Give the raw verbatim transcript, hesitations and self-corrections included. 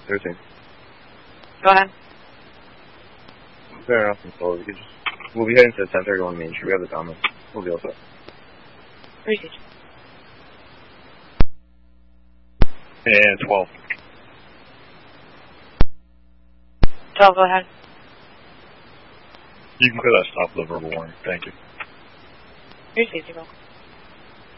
thirteen. Go ahead. Fair enough, so we could just, we'll be heading to ten thirty-one Main Street. We have the dominant. We'll be all set. Appreciate you. And twelve. twelve, go ahead. You can clear that stop with a verbal warning. Thank you. Appreciate you, bro.